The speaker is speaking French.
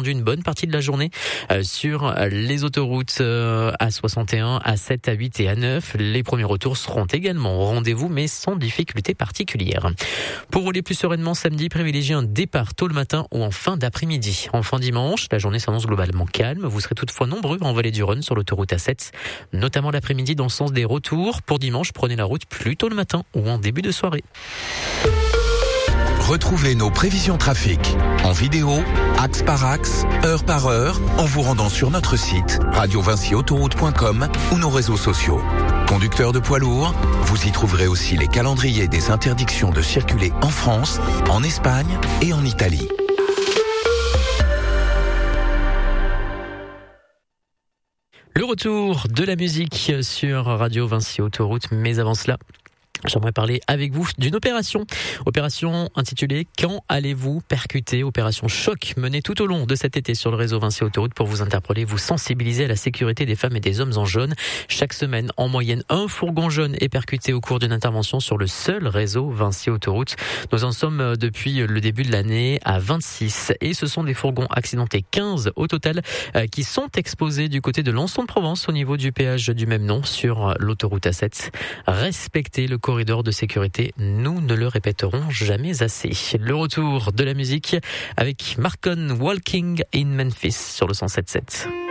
attendu une bonne partie de la journée sur les autoroutes A61, A7, A8 et A9. Les premiers retours seront également au rendez-vous, mais sans difficulté particulière. Pour rouler plus sereinement samedi, privilégiez un départ tôt le matin ou en fin d'après-midi. En fin dimanche, la journée s'annonce globalement calme. Vous serez toutefois nombreux en vallée du Rhône sur l'autoroute A7, notamment l'après-midi dans le sens des retours. Pour dimanche, prenez la route plus tôt le matin ou en début de soirée. Retrouvez nos prévisions trafic en vidéo, axe par axe, heure par heure, en vous rendant sur notre site radiovincyautoroute.com ou nos réseaux sociaux. Conducteurs de poids lourds, vous y trouverez aussi les calendriers des interdictions de circuler en France, en Espagne et en Italie. Le retour de la musique sur Radio Vinci Autoroute, mais avant cela, j'aimerais parler avec vous d'une opération intitulée « Quand allez-vous percuter ?» Opération choc menée tout au long de cet été sur le réseau Vinci Autoroute pour vous interpeller, vous sensibiliser à la sécurité des femmes et des hommes en jaune. Chaque semaine, en moyenne, un fourgon jaune est percuté au cours d'une intervention sur le seul réseau Vinci Autoroute. Nous en sommes depuis le début de l'année à 26 et ce sont des fourgons accidentés, 15 au total, qui sont exposés du côté de Lançon-de-Provence au niveau du péage du même nom sur l'autoroute A7. Respectez le corridor de sécurité, nous ne le répéterons jamais assez. Le retour de la musique avec Marcon Walking in Memphis sur le 107.7.